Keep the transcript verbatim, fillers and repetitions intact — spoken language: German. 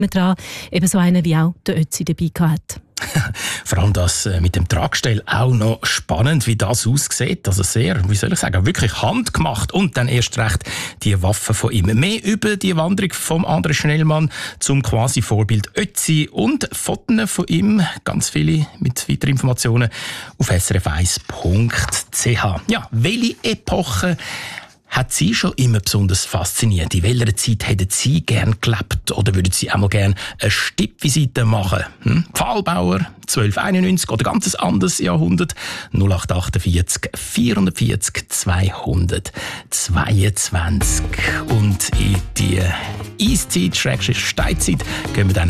dran. Eben so einer wie auch der Ötzi dabei hat. Vor allem das mit dem Tragstell auch noch spannend, wie das aussieht. Also sehr, wie soll ich sagen, wirklich handgemacht. Und dann erst recht die Waffe von ihm. Mehr über die Wanderung vom André Schnellmann zum quasi Vorbild Ötzi und Fotos von ihm, ganz viele mit weiteren Informationen auf s r f eins punkt c h. Ja, welche Epoche hat Sie schon immer besonders fasziniert? In welcher Zeit hätten Sie gern gelebt? Oder würden Sie einmal gern eine Stippvisite machen? Hm? Pfahlbauer, zwölfhunderteinundneunzig oder ganz ein anderes Jahrhundert? null acht achtundvierzig vierundvierzig zweihundertzweiundzwanzig. Und in die Eiszeit, Schrägstrich Steinzeit, gehen wir dann